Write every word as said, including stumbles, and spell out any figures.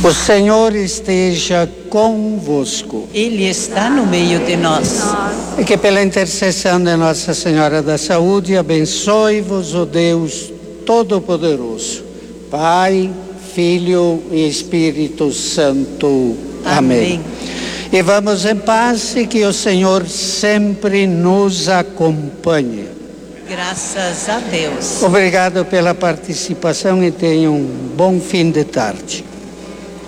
O Senhor esteja convosco. Ele está no meio de nós. E que pela intercessão de Nossa Senhora da Saúde abençoe-vos o Deus Todo-Poderoso, Pai, Filho e Espírito Santo. Amém. Amém. E vamos em paz e que o Senhor sempre nos acompanhe. Graças a Deus. Obrigado pela participação e tenham um bom fim de tarde.